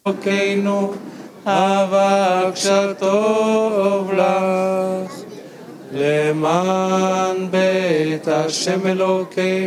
אלוקינו, אבקשה טוב לך, למען בית השם אלוקינו.